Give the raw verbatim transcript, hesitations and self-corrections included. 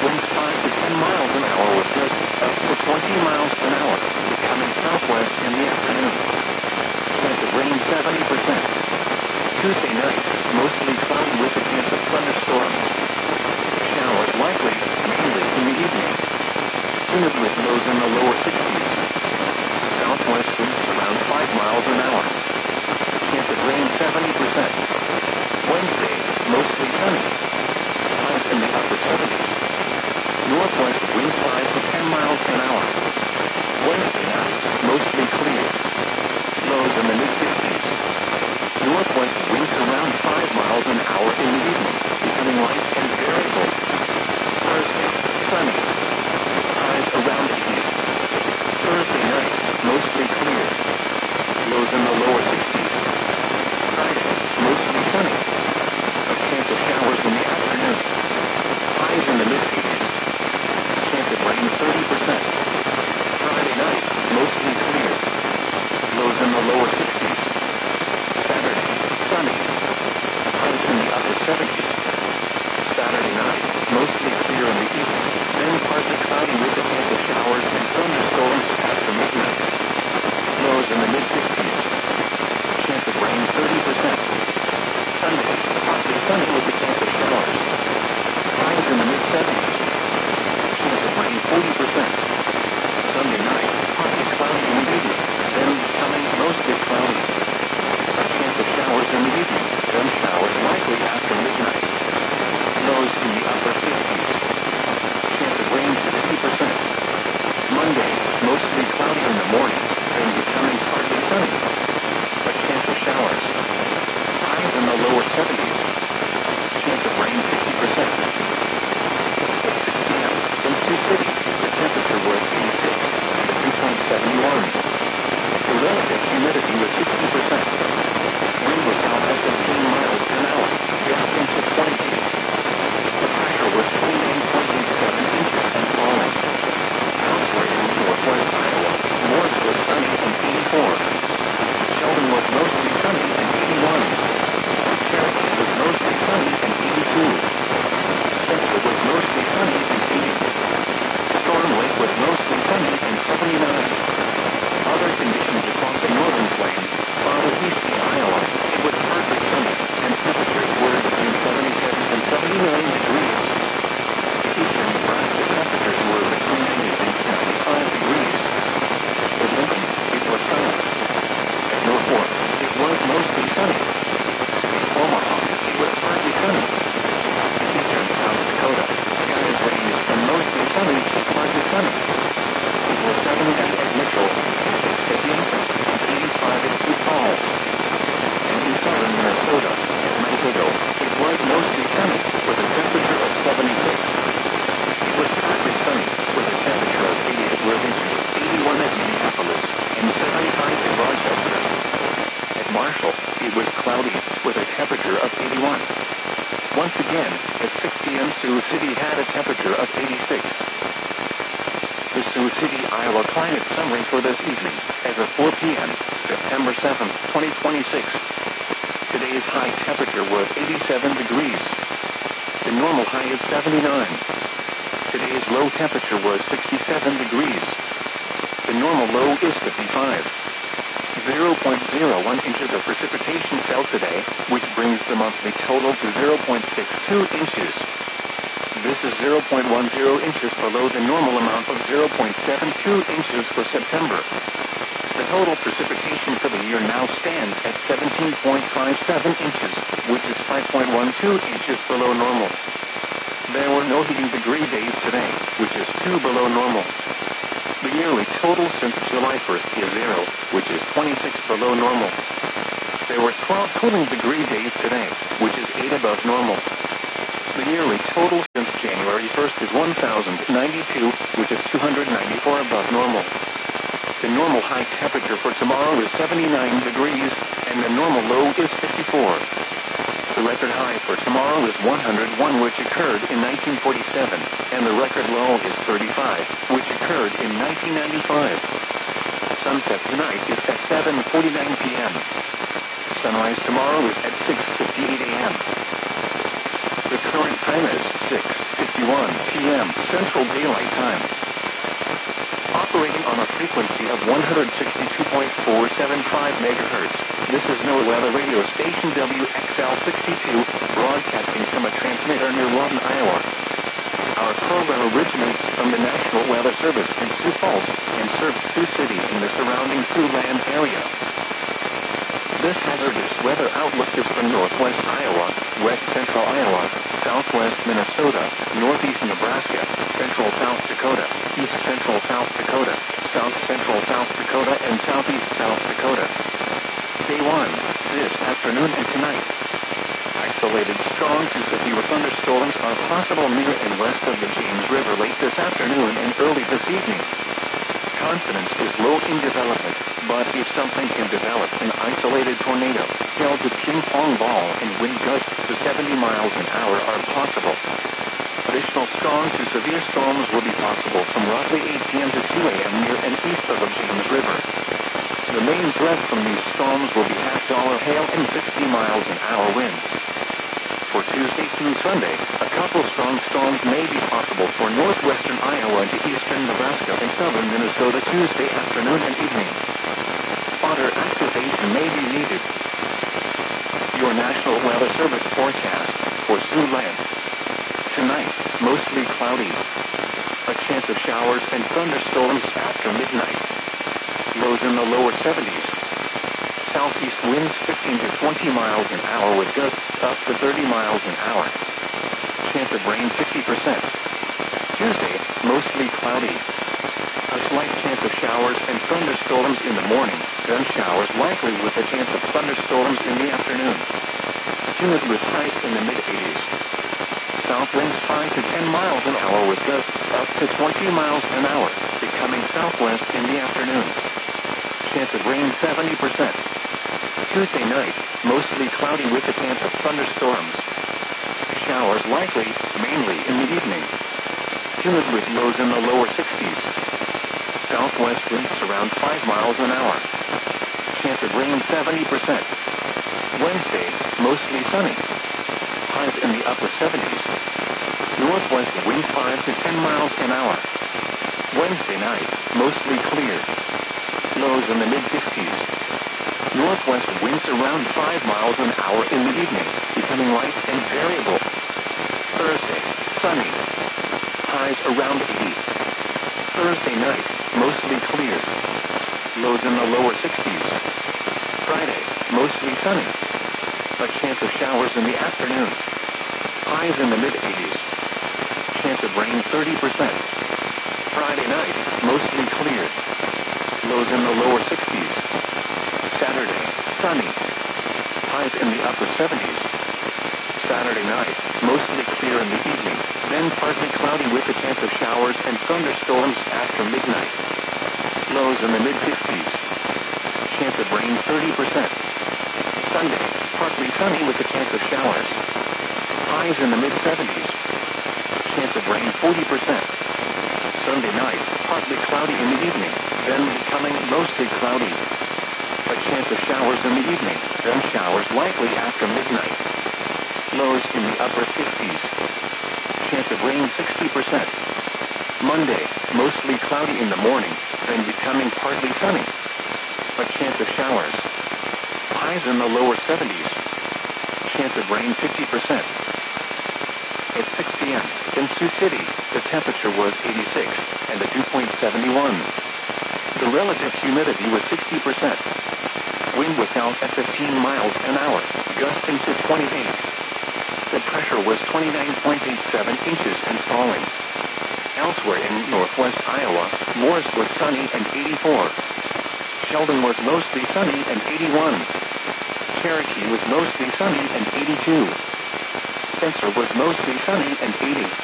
winds five to ten miles an hour with gusts up to twenty miles an hour, becoming southwest in the afternoon. Chance of rain seventy percent. Tuesday night, mostly cloudy with a chance of thunderstorms. Showers likely, mainly in the evening. Humid with lows in the lower sixties. Southwest winds around five miles an hour. Chance of rain seventy percent. Wednesday, mostly sunny. Highs in the upper seventies. Northwest winds five to ten miles an hour. Wednesday night, mostly clear. Lows in the mid-sixties. Northwest winds around five miles an hour in the evening, becoming light and variable. Thursday, sunny. Highs around eighties. Thursday night, mostly clear. Lows in the lower sixties. Friday, mostly sunny. A chance of showers in the afternoon. Highs in the mid-eighties. Chance of rain thirty percent. Friday night, mostly clear. Lows in the lower sixties. Saturday, sunny. Highs in the upper seventies. Saturday night, mostly clear in the evening, then partly cloudy with a chance of showers and thunderstorms after midnight. Lows in the mid-sixties. Chance of rain thirty percent. Sunday, partly sunny with a chance of showers. Highs in the mid-seventies. Chance of rain forty percent. Sunday night, partly cloudy in the evening, then becoming mostly cloudy. A chance of showers in the evening, then showers likely after midnight. Lows in the upper fifties. Chance of rain sixty percent. Monday, mostly cloudy in the morning, then becoming partly sunny. A chance of showers. Highs in the lower seventies. Chance of rain fifty percent. At six p m in Sioux City, the temperature was eighty-six, the dew point seventy-one. The relative humidity was sixty percent. Wind was out at fifteen miles an hour, gusting to twenty feet. The pressure was twenty-nine point eight seven inches and falling. Elsewhere in northwest Iowa, Morris was sunny and eighty-four. Sheldon was mostly sunny and eighty-one. Cherokee was mostly sunny and eighty-two. Spencer was mostly sunny and eighty. Storm Lake was mostly sunny and seventy-nine. Other conditions across the northern plains, farther east in Iowa, it was partly sunny, and temperatures were between seventy-seven and seventy-nine degrees. Eastern Nebraska temperatures were between ninety and ninety-five degrees. At Lincoln, it was sunny. At North Fork, it was mostly sunny. In Omaha, it was partly sunny. Eastern South Dakota, skies ranged from mostly sunny to partly sunny. It was seventy-nine at Mitchell, six at Yankton, and eighty-five at Sioux Falls. And in southern Minnesota, at Mankato, it was mostly sunny, with a temperature of seventy-six. It was partly sunny, with a temperature of eighty at Worthington, eighty-one at Minneapolis, and seventy-five at Rochester. At Marshall, it was cloudy, with a temperature of eighty-one. Once again, at six p m Sioux City had a temperature of eighty-six. The Sioux City, Iowa climate summary for this evening, as of four p m, September seventh, twenty twenty-six. Today's high temperature was eighty-seven degrees. The normal high is seventy-nine. Today's low temperature was sixty-seven degrees. The normal low is fifty-five. zero point zero one inches of precipitation fell today, which brings the monthly total to zero point six two inches. This is zero point one zero inches below the normal amount of zero point seven two inches for September. The total precipitation for the year now stands at seventeen point five seven inches, which is five point one two inches below normal. There were no heating degree days today, which is two below normal. The yearly total since July first is zero, which is twenty-six below normal. There were twelve cooling degree days today, which is eight above normal. The yearly total since January first is one thousand ninety-two, which is two hundred ninety-four above normal. The normal high temperature for tomorrow is seventy-nine degrees, and the normal low is fifty-four. The record high for tomorrow is one hundred one, which occurred in nineteen forty-seven, and the record low is thirty-five, which occurred in nineteen ninety-five. Sunset tonight is at seven forty-nine p m Sunrise tomorrow is at six fifty-eight a m The current time is six fifty. fifty-one p m Central Daylight Time. Operating on a frequency of one hundred sixty-two point four seven five megahertz, this is NOAA Weather Radio Station W X L sixty-two, broadcasting from a transmitter near Lawton, Iowa. Our program originates from the National Weather Service in Sioux Falls and serves Sioux City and the surrounding Siouxland area. This hazardous weather outlook is for northwest Iowa, west central Iowa, southwest Minnesota, northeast Nebraska, central South Dakota, east central South Dakota, south central South Dakota, and southeast South Dakota. Day one, this afternoon and tonight. Isolated strong to severe thunderstorms are possible near and west of the James River late this afternoon and early this evening. Confidence is low in development, but if something can develop, an isolated tornado, held to ping pong ball and wind gusts to seventy miles an hour are possible. Additional strong to severe storms will be possible from roughly eight p m to two a m near and east of the James River. The main threat from these storms will be half-dollar hail and sixty miles an hour winds. For Tuesday through Sunday, a couple strong storms may be possible for northwestern Iowa to eastern Nebraska and southern Minnesota Tuesday afternoon and evening. Spotter activation may be needed. Your National Weather Service forecast for Siouxland. Tonight, mostly cloudy. A chance of showers and thunderstorms after midnight. Lows in the lower seventies. Southeast winds fifteen to twenty miles an hour with gusts up to thirty miles an hour. Chance of rain fifty percent. Tuesday, mostly cloudy. A slight chance of showers and thunderstorms in the morning, then showers likely with a chance of thunderstorms in the afternoon. Humid with highs in the mid-eighties. South winds five to ten miles an hour with gusts up to twenty miles an hour, becoming southwest in the afternoon. Chance of rain seventy percent. Tuesday night, mostly cloudy with a chance of thunderstorms. Showers likely, mainly in the evening. Humid with lows in the lower sixties. Southwest winds around five miles an hour. Chance of rain seventy percent. Wednesday, mostly sunny. Highs in the upper seventies. Northwest winds five to ten miles an hour. Wednesday night, mostly clear. Lows in the mid-fifties. Northwest winds around five miles an hour in the evening, becoming light and variable. Thursday, sunny. Highs around eighty. Thursday night, mostly clear. Lows in the lower sixties. Friday, mostly sunny. A chance of showers in the afternoon. Highs in the mid-eighties. Chance of rain thirty percent. Friday night, mostly clear. Lows in the lower sixties. Saturday, sunny. Highs in the upper seventies. Saturday night, mostly clear in the evening, then partly cloudy with a chance of showers and thunderstorms after midnight. Lows in the mid-fifties. Chance of rain thirty percent. Sunday, partly sunny with a chance of showers. Highs in the mid-seventies. Chance of rain forty percent. Sunday night, partly cloudy in the evening, then becoming mostly cloudy. A chance of showers in the evening, then showers likely after midnight. Lows in the upper fifties. Chance of rain sixty percent. Monday, mostly cloudy in the morning, then becoming partly sunny. A chance of showers. Highs in the lower seventies. Chance of rain fifty percent. At six p m in Sioux City, the temperature was eighty-six and the dew point seventy-one. The relative humidity was sixty percent. Wind was out at fifteen miles an hour, gusting to twenty-eight. The pressure was twenty-nine point eight seven inches and falling. Elsewhere in northwest Iowa, Morris was sunny and eighty-four. Sheldon was mostly sunny and eighty-one. Cherokee was mostly sunny and eighty-two. Spencer was mostly sunny and eighty.